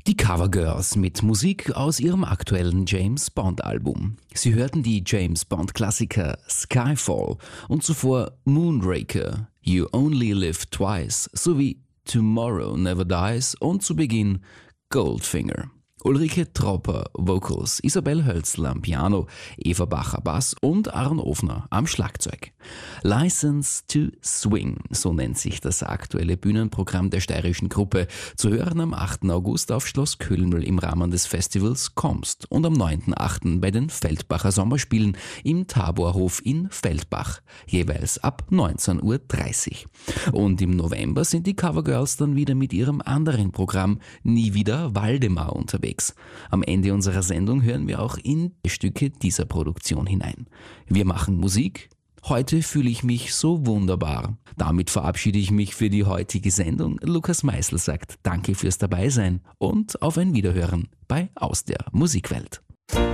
Die Covergirls mit Musik aus ihrem aktuellen James Bond Album. Sie hörten die James Bond Klassiker Skyfall und zuvor Moonraker, You Only Live Twice sowie Tomorrow Never Dies und zu Beginn Goldfinger. Ulrike Tropper Vocals, Isabel Hölzl am Piano, Eva Bacher Bass und Aaron Ofner am Schlagzeug. License to Swing, so nennt sich das aktuelle Bühnenprogramm der steirischen Gruppe, zu hören am 8. August auf Schloss Kölnl im Rahmen des Festivals Kommst und am 9.8. bei den Feldbacher Sommerspielen im Taborhof in Feldbach, jeweils ab 19:30 Uhr. Und im November sind die Covergirls dann wieder mit ihrem anderen Programm Nie wieder Waldemar unterwegs. Am Ende unserer Sendung hören wir auch in Stücke dieser Produktion hinein. Wir machen Musik. Heute fühle ich mich so wunderbar. Damit verabschiede ich mich für die heutige Sendung. Lukas Meißel sagt Danke fürs Dabeisein und auf ein Wiederhören bei Aus der Musikwelt.